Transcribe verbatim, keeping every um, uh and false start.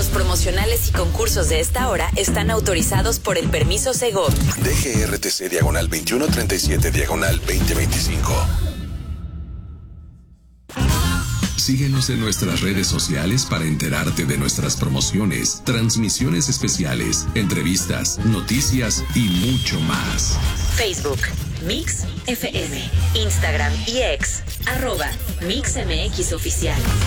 promocionales y concursos de esta hora están autorizados por el permiso Segov. D G R T C diagonal veintiuno treinta y siete diagonal veinte veinticinco. Síguenos en nuestras redes sociales para enterarte de nuestras promociones, transmisiones especiales, entrevistas, noticias y mucho más. Facebook, Mix F M, Instagram y X, arroba Mix M X Oficial.